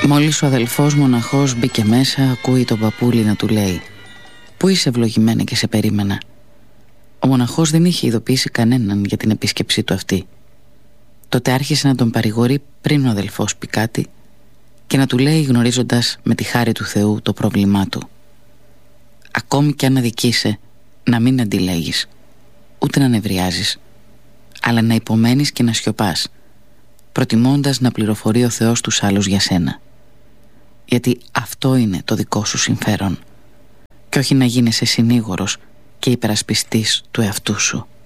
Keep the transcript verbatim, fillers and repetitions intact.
Μόλις ο αδελφός μοναχός μπήκε μέσα, ακούει τον παππούλη να του λέει: «Πού είσαι ευλογημένη και σε περίμενα?» Ο μοναχός δεν είχε ειδοποιήσει κανέναν για την επίσκεψή του αυτή. Τότε άρχισε να τον παρηγορεί πριν ο αδελφός πει κάτι και να του λέει, γνωρίζοντας με τη χάρη του Θεού το πρόβλημά του: «Ακόμη κι αν αδικείσαι, να μην αντιλέγεις, ούτε να νευριάζεις, αλλά να υπομένεις και να σιωπάς, προτιμώντας να πληροφορεί ο Θεός τους άλλους για σένα. Γιατί αυτό είναι το δικό σου συμφέρον, και όχι να γίνεσαι συνήγορος και υπερασπιστής του εαυτού σου».